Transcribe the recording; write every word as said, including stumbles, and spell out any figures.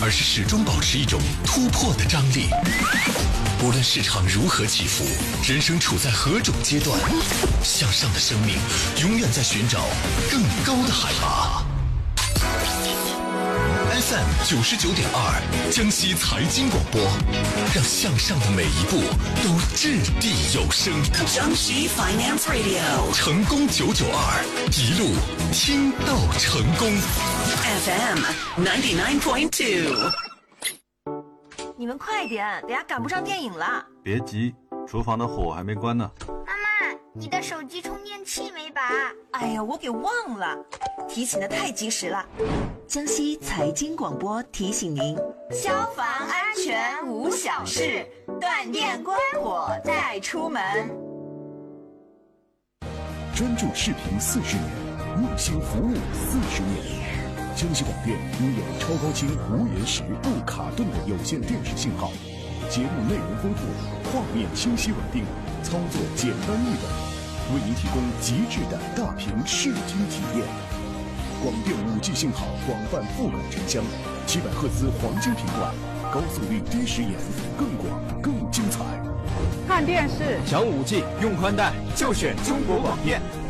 而是始终保持一种突破的张力。无论市场如何起伏，人生处在何种阶段，向上的生命永远在寻找更高的海拔。F M 九十九点二，江西财经广播，让向上的每一步都掷地有声。 江西 Finance Radio， 成功九九二，一路听到成功。 F M ninety nine point two。 你们快点，等下赶不上电影了。 别急，厨房的火还没关呢。 妈妈，你的手机充电器没拔？ 哎呀，我给忘了，提醒的太及时了。江西财经广播提醒您：消防安全无小事，断电关火再出门。 专注视频四十年，用心服务四十年。江西广电拥有超高清无延时、不卡顿的有线电视信号，节目内容丰富，画面清晰稳定，操作简单易懂，为您提供极致的大屏视听体验。广电 五 G 信号广泛覆盖城乡，七百赫兹黄金频段，高速率低时延，更广更精彩。 看电视想 五 G 用宽带就选中国广电。